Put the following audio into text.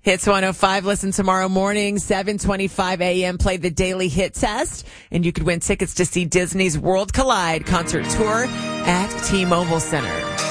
Hits 105. Listen tomorrow morning, 7:25 a.m. Play the Daily Hit Test, and you could win tickets to see Disney's World Collide concert tour at T-Mobile Center.